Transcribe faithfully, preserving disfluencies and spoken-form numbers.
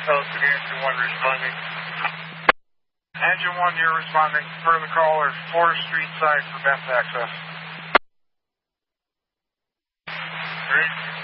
Hotel City Engine one responding. Engine one, you're responding. Per the caller, fourth Street side for best access. Great.